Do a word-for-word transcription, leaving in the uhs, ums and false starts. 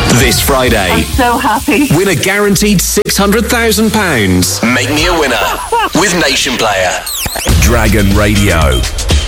This Friday, I'm so happy. Win a guaranteed six hundred thousand pounds. Make me a winner with Nation Player. Dragon Radio.